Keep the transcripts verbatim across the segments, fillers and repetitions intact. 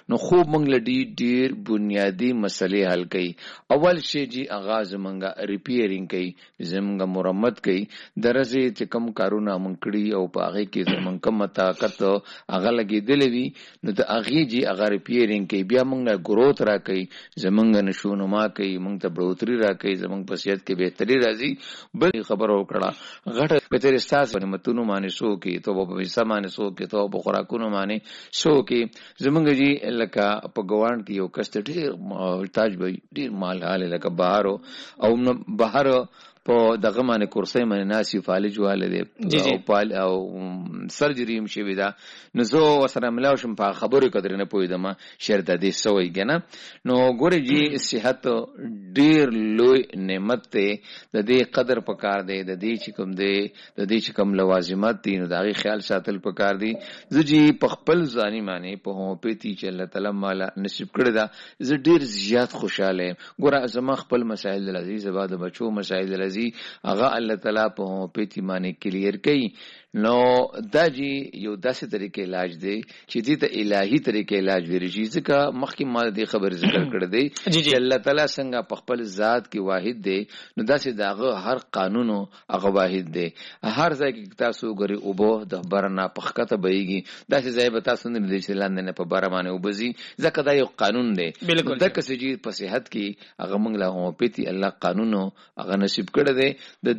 نو خوب موږ لدی ډیر بنیادی مسلې حل کړي. اول شی جی اغاز موږ ریپیرینګ کړي، زموږ مرمت کړي، درځي چې کوم کارونه موږ کړی او په هغه کې زموږ کوم طاقت هغه لګیدلې وي نو د هغه جی هغه ریپیرینګ کړي، بیا موږ له گروث را کوي، زموږ نشونما کوي، موږ ته بڑوتری را کوي، زموږ په صحت کې بهتري راځي. بل خبر وکړه غټه په تیر استاس نعمتونو باندې سو کې تو په پیسې باندې سو کې تو په خوراکونو باندې سو کې زمونږ جی لکه په ګوان کې یو کست ډیر تاج به ډیر مال حاله لکه بهارو او بهارو په دغه باندې کورسې باندې ناسي فالج والے دی او پال او سرجری هم شوی دا نو زه وسره ملاو شم په خبرو قدر نه پویدم شر د دې سوې کنه. نو ګوري جی صحت ډیر لوی نعمت ته د دې قدر پکار دی، د دې چې کوم دی د دې چې کوم لوازمات دي نو دغه خیال ساتل پکار دی. زه جی په خپل ځاني معنی په هوپېتی چې الله تعالی مالا نصیب کړی دا زه ډیر زیات خوشاله ګوره زما خپل مسائل العزیز بعد بچو مسائل العزیز هغه الله تعالی په پیتی باندې کلیر کړي. نو دا جی یو داسې طریقې علاج دی چې دې ته الهي طریقې علاج ورشي، ځکه مخکې ما دې خبر ذکر کړ دی چې الله تعالی څنګه په خپل ذات کې واحد دی نو داسې داغه هر قانون هغه واحد دی. هر ځای کې تاسو ګوري او به د برنا پخکته بهيږي، داسې ځای به تاسو نه دې چې لاندې نه په بار باندې وبزي، ځکه دا یو قانون دی. دا کسې جی په صحت کې هغه موږ له هوپېتی الله قانون هغه نصیب کړی دی. د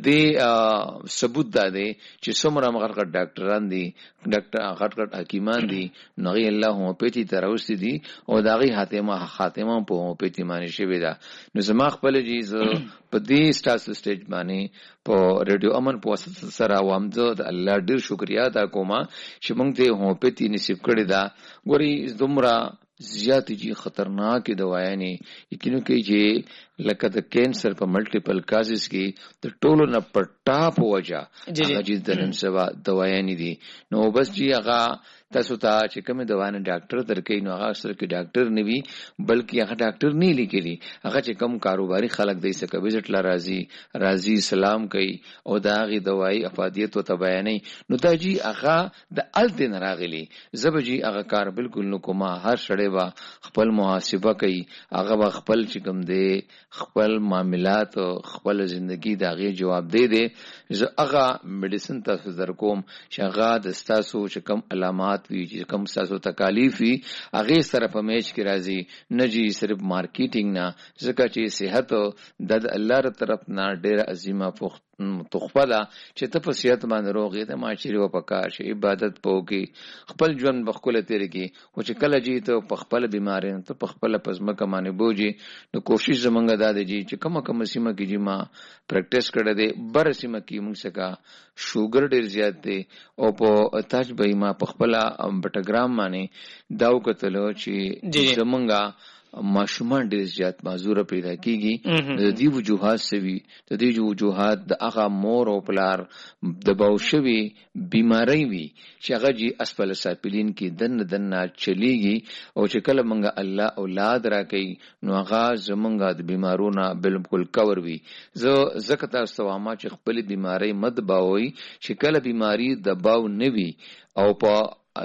دې ثبوت دا دی چې څومره غټ غټ ډاکټران دي، ډاکټر غټ غټ حکیمان دي، نغي الله هوپېتی تروستي دي او داغي خاتمه خاتمه په هوپېتی باندې شوی دا. نو زما خپل جیز په دې سټاس سټیج باندې په ریډیو امن په واسطه سره وامزه د الله ډیر شکریا ادا کوم چې موږ ته هوپېتی نصیب کړی دا. ګوري زمرا زیات جی خطرناک دوايانې یقینو کې چې لکه د کینسر په ملټیپل کازز کې د ټولو نه په ټاپ وجه هغه جی د نن سبا دوايانې دي. نو بس جی هغه تاسو ته چې کومه دوايانه ډاکټر درکې نو هغه سره کې ډاکټر نه وي بلکې هغه ډاکټر نه لیکلي، هغه چې کوم کاروباري خلک دی څخه وزټ لا راځي راځي سلام کوي او دا غي دوايي افادیت او تبیانې نو دا جی هغه د الته نه راغلي. زب جی هغه کار بالکل نو کومه هر شړې وا خپل محاسبه کوي، هغه وا خپل چې کوم دی خپل معاملات او خپل ژوندۍ دا غي جواب دی دی. زه هغه میډیسن تاسو در کوم چې هغه د تاسو چې کوم علامات وی چې کوم تاسو تکالیف وی هغه سره په میچ کې راځي نه جی صرف مارکیټینګ نه، ځکه چې صحت د الله تر طرف نه ډیره عظیمه فوخ تخفه ده چې ته په صحت باندې روغې ته معاشري و پکار شي عبادت پوکي خپل ژوند بخوله تیر کی او چې کله جی ته په خپل بیماری ته په خپل پزما کمانه بوجي نو کوشش زمونږ دا دی چې کومه کوم سیمه کې جی ما پریکټیس کړه دې بر سیمه کې موږ څخه شوګر ډیر زیات دی او په تاج به ما په خپل بټګرام باندې داو کتلو چې زمونږه ماشومان ډیر زیات معذوره پیدا کیږي. د دې وجوهات سوي د دې وجوهات د هغه مور او پلار د باوشوي بیماری وي چې هغه جی اسفل سافلین کې دن دن چلیږي او چې کله مونږه الله اولاد راکړي نو هغه زمونږه د بیمارونو بالکل کور وي. زه زکه تاسو واما چې خپل بیماری مد باوي چې کله بیماری د باو نوي او په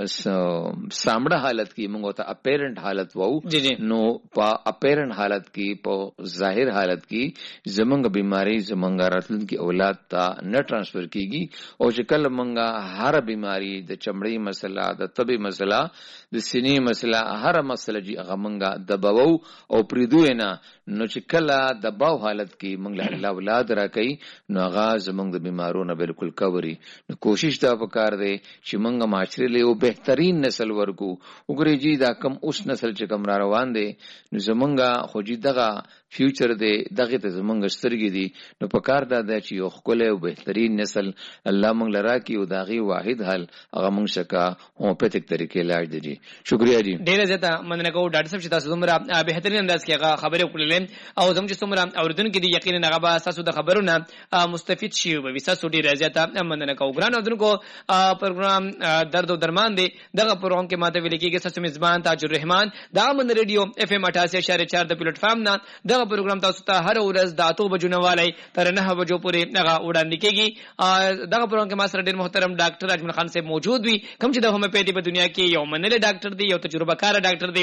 سامړه حالت کې موږ ته اپیرنٹ حالت وو نو په اپیرنٹ حالت کې په ظاهر حالت کې زمونږ بیماری زمونږ راتلونکي اولاد ته نه ترانسفر کیږي او چې کله موږ هر بیماری د چمړې مسله د طبي مسله د سینې مسله هر مسله جی هغه موږ دباو او پریدو نه نو چې کله د باو حالت کې موږ له الله اولاد راکړي نو هغه زمونږ د بیمارونو بالکل کوري. نو کوشش دا وکړ دی چې موږ معاشري له بهترین نسل ورکو وګوري جی دا کم اوس نسل چې کم را روان دي نو زمونږه خو جی دغه فیوچر دی دغه ته زمونږ سترګې دي نو په کار دا دی چې یو خپل او بهترین نسل الله مونږ لرا کی او داغي واحد حل هغه مونږ څخه هومپیتیک طریقې علاج دی. شکریا جی ډیر زیاته مننه کوم ډاکټر صاحب چې تاسو زموږ بهترین انداز کې هغه خبرې وکړلې او زموږ چې څومره اوردون کې دي یقینا هغه به تاسو د خبرونو مستفید شي او به تاسو ډیر زیاته مننه کوم. ګران اوردونکو پروګرام درد او درمان دغه پروګرام کې ماته ویل کېږي ساسو میزبان تاج الرحمن دا من ریډیو اف ام اٹھاسی اشاریه چار د پلیټ فارم نه دغه پروګرام تاسو ته هر ورځ د اتو بجو نه والی تر نه بجو پورې دغه وړاندې کېږي. دغه پروګرام کې ما سره ډېر محترم ډاکټر اجمل خان صاحب موجود وي کوم چې د هومیوپیتي په دنیا کې یو منل ډاکټر دی یو تجربه کار ډاکټر دی